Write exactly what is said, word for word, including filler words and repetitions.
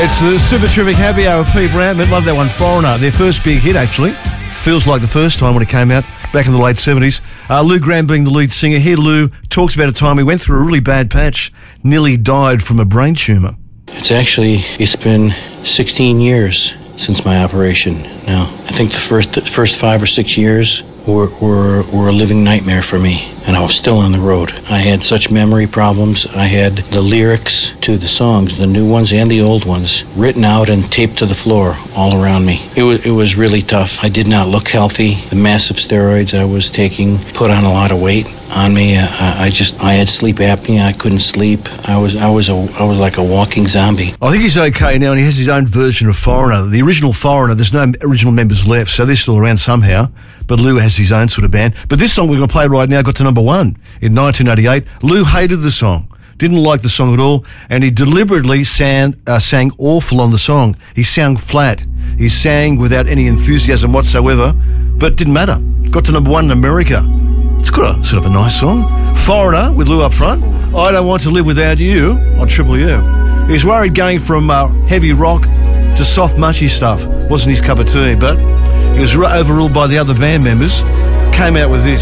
It's the Super Terrific Happy Hour with Pete Brandman. Love that one, Foreigner. Their first big hit, actually. Feels like the first time when it came out back in the late seventies. Uh, Lou Gramm being the lead singer. Here Lou talks about a time he went through a really bad patch, nearly died from a brain tumour. It's actually, it's been sixteen years since my operation now. I think the first the first five or six years were, were, were a living nightmare for me, and I was still on the road. I had such memory problems. I had the lyrics to the songs, the new ones and the old ones, written out and taped to the floor all around me. It was, it was really tough. I did not look healthy. The massive steroids I was taking put on a lot of weight on me. I, I just, I had sleep apnea. I couldn't sleep. I was, I was, a, I was like a walking zombie. I think he's okay now, and he has his own version of Foreigner. The original Foreigner, there's no original members left, so they're still around somehow. But Lou has his own sort of band. But this song we're going to play right now got to number one in nineteen eighty-eight. Lou hated the song, didn't like the song at all, and he deliberately sang, uh, sang awful on the song. He sang flat. He sang without any enthusiasm whatsoever, but it didn't matter. Got to number one in America. It's got a sort of a nice song. Foreigner with Lou up front. I Don't Want to Live Without You on Triple U. He's worried going from uh, heavy rock to soft mushy stuff wasn't his cup of tea, but he was overruled by the other band members. Came out with this.